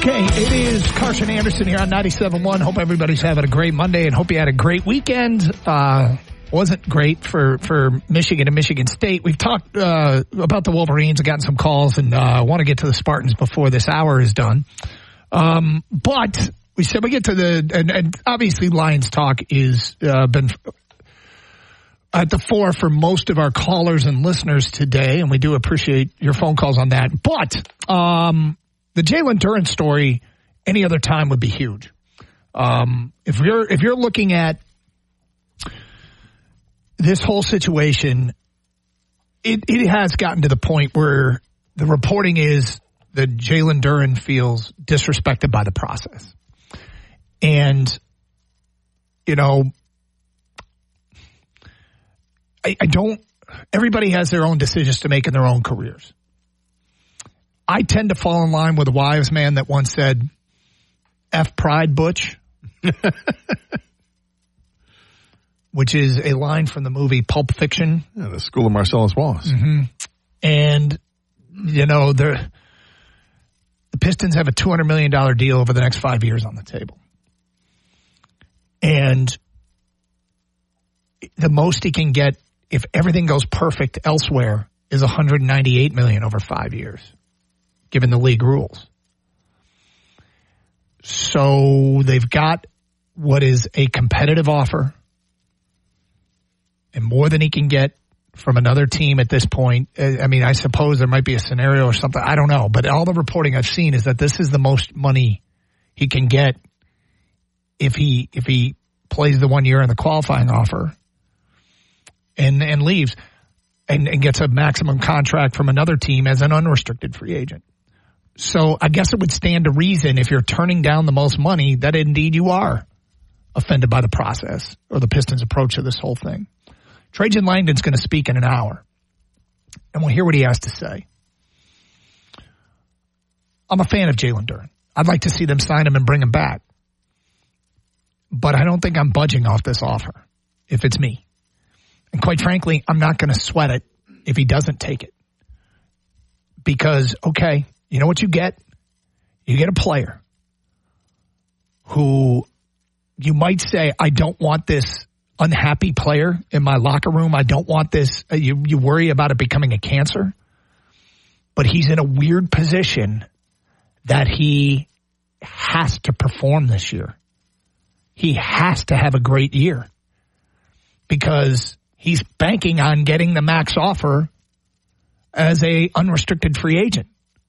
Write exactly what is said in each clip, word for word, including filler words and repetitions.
Okay, it is Carson Anderson here on ninety-seven point one. Hope everybody's having a great Monday and hope you had a great weekend. Uh, wasn't great for, for Michigan and Michigan State. We've talked uh, about the Wolverines and gotten some calls, and I uh, want to get to the Spartans before this hour is done. Um, but we said we get to the, and, and obviously Lions talk is uh, been at the fore for most of our callers and listeners today, and we do appreciate your phone calls on that. But um, the Jalen Duren story any other time would be huge. Um, if you're if you're looking at this whole situation, it, it has gotten to the point where the reporting is that Jalen Duren feels disrespected by the process. And, you know, I, I don't, everybody has their own decisions to make in their own careers. I tend to fall in line with a wise man that once said, F pride, Butch. Which is a line from the movie Pulp Fiction. Yeah, the School of Marcellus Wallace. Mm-hmm. And, you know, the Pistons have a two hundred million dollars deal over the next five years on the table. And the most he can get, if everything goes perfect elsewhere, is one hundred ninety-eight million dollars over five years, given the league rules. So they've got what is a competitive offer and more than he can get from another team at this point. I mean, I suppose there might be a scenario or something. I don't know. But all the reporting I've seen is that this is the most money he can get if he if he plays the one year in the qualifying offer and and leaves and, and gets a maximum contract from another team as an unrestricted free agent. So I guess it would stand to reason if you're turning down the most money that indeed you are offended by the process or the Pistons' approach to this whole thing. Trajan Langdon's going to speak in an hour, and we'll hear what he has to say. I'm a fan of Jalen Duren. I'd like to see them sign him and bring him back. But I don't think I'm budging off this offer if it's me. And quite frankly, I'm not going to sweat it if he doesn't take it. Because, okay, you know what you get? You get a player who you might say, I don't want this unhappy player in my locker room. I don't want this. Uh, you, you worry about it becoming a cancer. But he's in a weird position that he has to perform this year. He has to have a great year because he's banking on getting the max offer as a unrestricted free agent.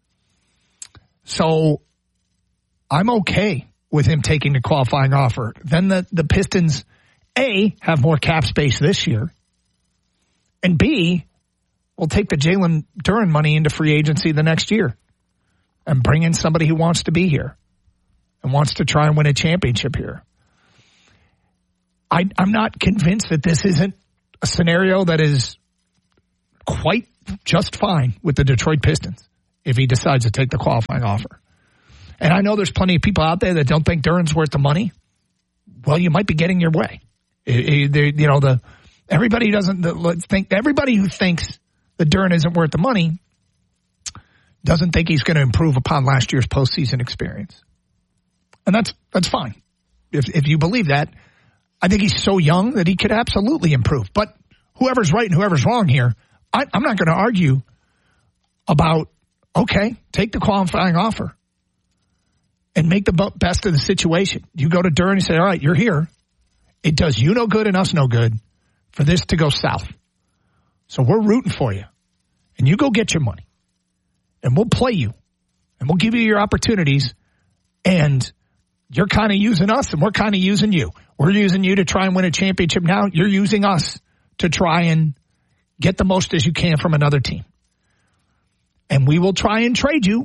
So I'm okay with him taking the qualifying offer. Then the, the Pistons, A, have more cap space this year, and B, will take the Jalen Duren money into free agency the next year and bring in somebody who wants to be here and wants to try and win a championship here. I, I'm not convinced that this isn't a scenario that is quite just fine with the Detroit Pistons if he decides to take the qualifying offer. And I know there's plenty of people out there that don't think Duren's worth the money. Well, you might be getting your way. It, it, you know, the everybody doesn't think everybody who thinks that Duren isn't worth the money doesn't think he's going to improve upon last year's postseason experience, and that's that's fine. If if you believe that, I think he's so young that he could absolutely improve. But whoever's right and whoever's wrong here, I, I'm not going to argue about. Okay, take the qualifying offer and make the best of the situation. You go to Duren and say, all right, you're here. It does you no good and us no good for this to go south. So we're rooting for you. And you go get your money. And we'll play you. And we'll give you your opportunities. And you're kind of using us and we're kind of using you. We're using you to try and win a championship now. You're using us to try and get the most as you can from another team. And we will try and trade you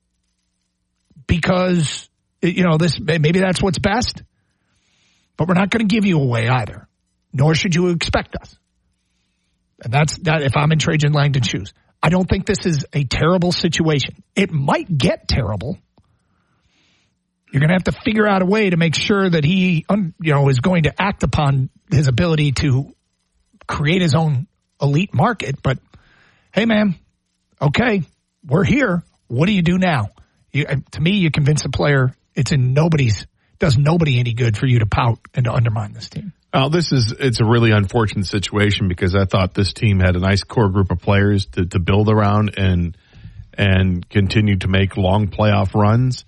because, you know, this maybe that's what's best. But we're not going to give you away either, nor should you expect us. And that's that. If I'm in Trajan Langdon's shoes, I don't think this is a terrible situation. It might get terrible. You're going to have to figure out a way to make sure that he, you know, is going to act upon his ability to create his own elite market. But hey, man. Okay, we're here. What do you do now? You, to me, you convince a player it's in nobody's, does nobody any good for you to pout and to undermine this team. Oh, this is, it's a really unfortunate situation because I thought this team had a nice core group of players to, to build around and, and continue to make long playoff runs.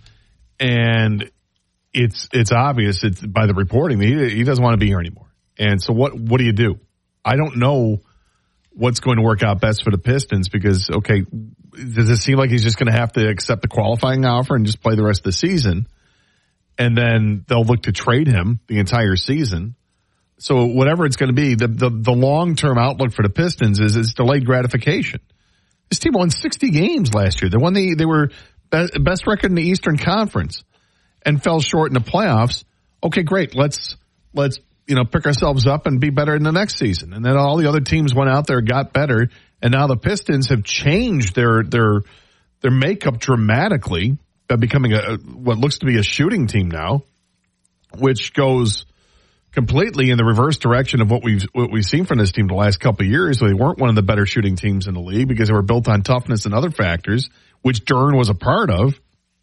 And it's, it's obvious it's by the reporting that he, he doesn't want to be here anymore. And so what, what do you do? I don't know what's going to work out best for the Pistons because, okay, does it seem like he's just going to have to accept the qualifying offer and just play the rest of the season? And then they'll look to trade him the entire season. So whatever it's going to be, the, the, the long-term outlook for the Pistons is, is delayed gratification. This team won sixty games last year. They won the, they were best record in the Eastern Conference and fell short in the playoffs. Okay, great. Let's, let's, you know, pick ourselves up and be better in the next season. And then all the other teams went out there, got better. And now the Pistons have changed their, their, their makeup dramatically by becoming a, what looks to be a shooting team now, which goes completely in the reverse direction of what we've what we've seen from this team the last couple of years. They weren't one of the better shooting teams in the league because they were built on toughness and other factors, which Duren was a part of,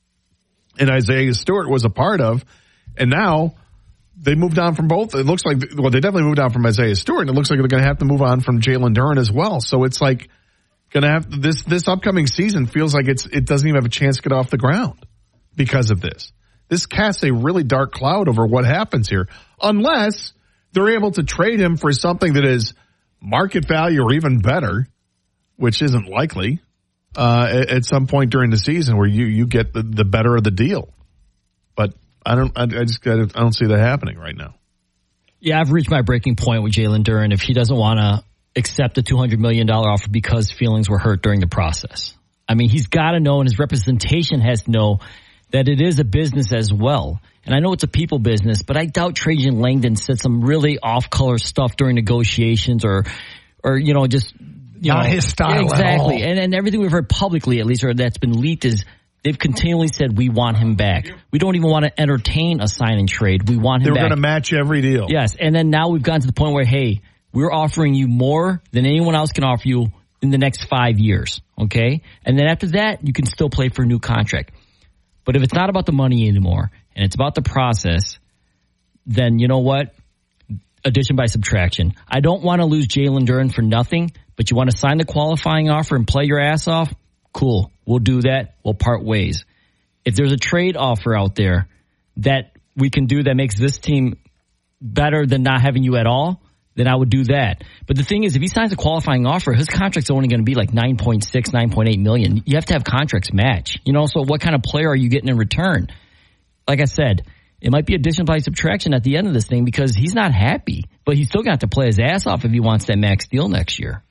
and Isaiah Stewart was a part of. And now they moved on from both. It looks like, well, they definitely moved on from Isaiah Stewart, and it looks like they're going to have to move on from Jalen Duren as well. So it's like going to have this this upcoming season feels like it's it doesn't even have a chance to get off the ground because of this. This casts a really dark cloud over what happens here, unless they're able to trade him for something that is market value or even better, which isn't likely, uh, at, at some point during the season where you, you get the, the better of the deal. But I don't, I, I just, I don't see that happening right now. Yeah, I've reached my breaking point with Jalen Duren if he doesn't want to accept a two hundred million dollars offer because feelings were hurt during the process. I mean, he's got to know, and his representation has to know, that it is a business as well. And I know it's a people business, but I doubt Trajan Langdon said some really off-color stuff during negotiations or, or you know, just, you Not know. his style exactly. at all. And, and everything we've heard publicly, at least, or that's been leaked is they've continually said, we want him back. We don't even want to entertain a sign and trade. We want him They're back. They're going to match every deal. Yes. And then now we've gotten to the point where, hey, we're offering you more than anyone else can offer you in the next five years. Okay. And then after that, you can still play for a new contract. But if it's not about the money anymore and it's about the process, then you know what? Addition by subtraction. I don't want to lose Jalen Duren for nothing, but you want to sign the qualifying offer and play your ass off? Cool. We'll do that. We'll part ways. If there's a trade offer out there that we can do that makes this team better than not having you at all, then I would do that. But the thing is, if he signs a qualifying offer, his contract's only going to be like nine point six, nine point eight million. You have to have contracts match. You know, so what kind of player are you getting in return? Like I said, it might be addition by subtraction at the end of this thing because he's not happy, but he's still got to play his ass off if he wants that max deal next year.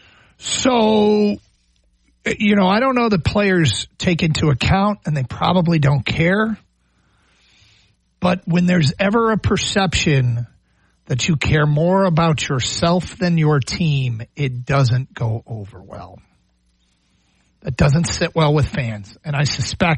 So, you know, I don't know that players take into account, and they probably don't care. But when there's ever a perception that you care more about yourself than your team, it doesn't go over well. It doesn't sit well with fans. And I suspect